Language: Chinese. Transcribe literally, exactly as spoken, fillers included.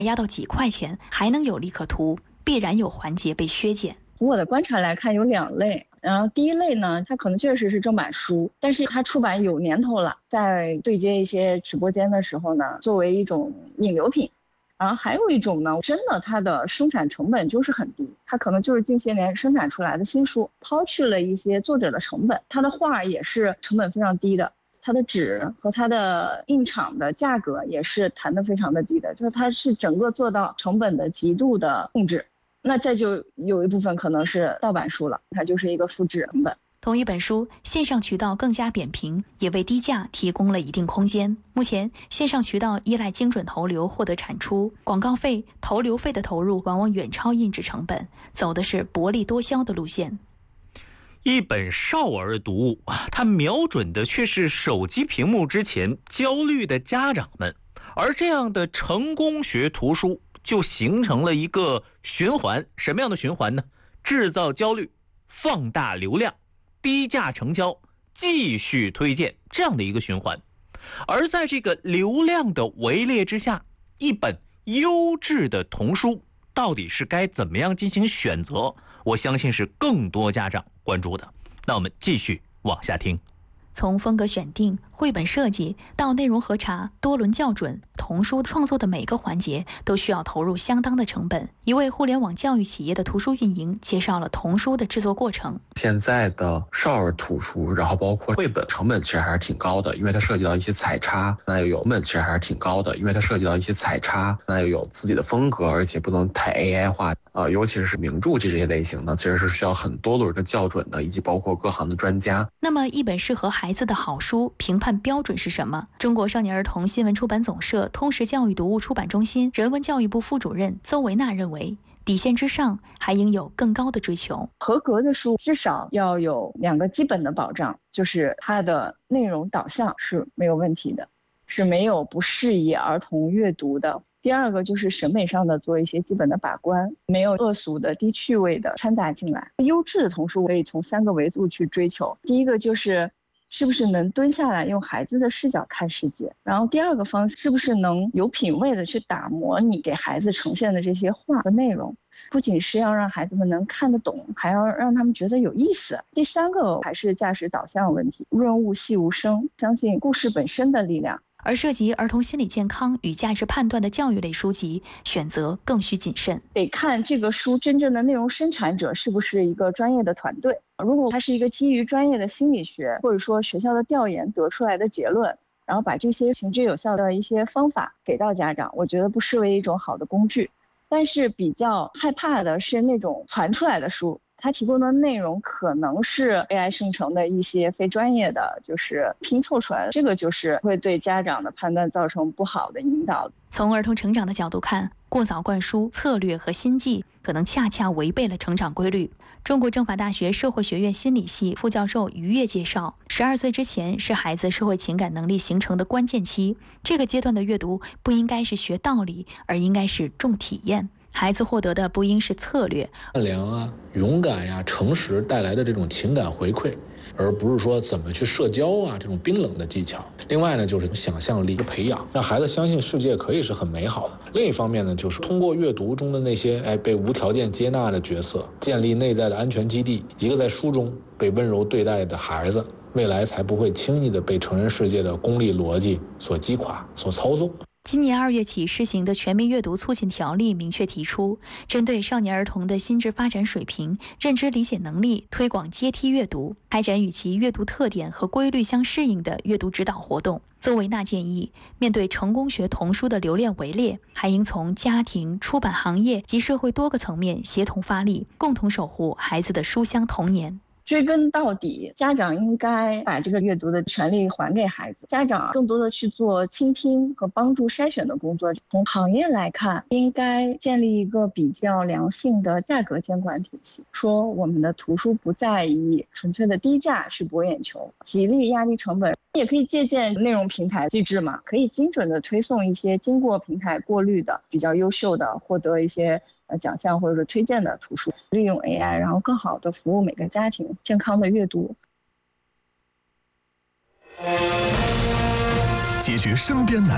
压到几块钱还能有利可图，必然有环节被削减。 从我的观察来看，有两类。然后第一类呢，它可能确实是正版书，但是它出版有年头了，在对接一些直播间的时候呢，作为一种引流品。然后还有一种呢，真的它的生产成本就是很低，它可能就是近些年生产出来的新书，抛去了一些作者的成本，它的画也是成本非常低的，它的纸和它的印厂的价格也是谈得非常的低的，就是它是整个做到成本的极度的控制。那再就有一部分可能是盗版书了，它就是一个复制成本。 同一本书，线上渠道更加扁平，也为低价提供了一定空间。目前，线上渠道依赖精准投流获得产出，广告费、投流费的投入往往远超印制成本，走的是薄利多销的路线。 一本少儿读物，它瞄准的却是手机屏幕之前焦虑的家长们，而这样的成功学图书就形成了一个循环。什么样的循环呢？制造焦虑，放大流量，低价成交，继续推荐，这样的一个循环。而在这个流量的围猎之下，一本优质的童书到底是该怎么样进行选择，我相信是更多家长关注的。那我们继续往下听。 从风格选定、绘本设计到内容核查、多轮校准，童书创作的每个环节都需要投入相当的成本。一位互联网教育企业的图书运营介绍了童书的制作过程。 现在的少儿图书，然后包括绘本，成本其实还是挺高的，因为它涉及到一些彩插，那又有成本其实还是挺高的，因为它涉及到一些彩插，那又有自己的风格，而且不能太 A I 化。呃，尤其是名著这些类型呢，其实是需要很多轮的校准的，以及包括各行的专家。 那么，一本适合孩子的好书评判标准是什么？中国少年儿童新闻出版总社通识教育读物出版中心人文教育部副主任邹维娜认为，底线之上还应有更高的追求。 合格的书至少要有两个基本的保障，就是它的内容导向是没有问题的，是没有不适宜儿童阅读的。第二个就是审美上的做一些基本的把关，没有恶俗的低趣味的掺杂进来。优质的童书可以从三个维度去追求，第一个就是是不是能蹲下来用孩子的视角看世界，然后第二个方是不是能有品位的去打磨你给孩子呈现的这些话和内容，不仅是要让孩子们能看得懂，还要让他们觉得有意思。第三个还是价值导向问题，润物细无声，相信故事本身的力量。 而涉及儿童心理健康与价值判断的教育类书籍，选择更需谨慎。 得看这个书真正的内容生产者是不是一个专业的团队。如果它是一个基于专业的心理学或者说学校的调研得出来的结论，然后把这些行之有效的一些方法给到家长，我觉得不失为一种好的工具。但是比较害怕的是那种传出来的书，它提供的内容可能是 A I 生成的一些非专业的，就是拼凑出来的，这个就是会对家长的判断造成不好的引导。 从儿童成长的角度看，过早灌输策略和心计可能恰恰违背了成长规律。中国政法大学社会学院心理系副教授于越介绍，十二岁之前是孩子社会情感能力形成的关键期，这个阶段的阅读不应该是学道理，而应该是重体验。孩子获得的不应是策略、 善良啊、勇敢呀、诚实带来的这种情感回馈，而不是说怎么去社交啊这种冰冷的技巧。另外呢，就是想象力的培养，让孩子相信世界可以是很美好的。另一方面呢，就是通过阅读中的那些哎被无条件接纳的角色，建立内在的安全基地。一个在书中被温柔对待的孩子，未来才不会轻易的被成人世界的功利逻辑所击垮、所操纵。 今年二月起施行的全民阅读促进条例明确提出，针对少年儿童的心智发展水平、认知理解能力，推广阶梯阅读，开展与其阅读特点和规律相适应的阅读指导活动。邹维娜建议，面对成功学童书的流量围猎，还应从家庭、出版行业及社会多个层面协同发力，共同守护孩子的书香童年。 追根到底，家长应该把这个阅读的权利还给孩子，家长更多的去做倾听和帮助筛选的工作。从行业来看，应该建立一个比较良性的价格监管体系，说我们的图书不再以纯粹的低价去博眼球，极力压低成本，也可以借鉴内容平台机制嘛，可以精准的推送一些经过平台过滤的比较优秀的，获得一些奖项或者是推荐的图书，利用 A I， 然后更好的服务每个家庭健康的阅读， 解决身边难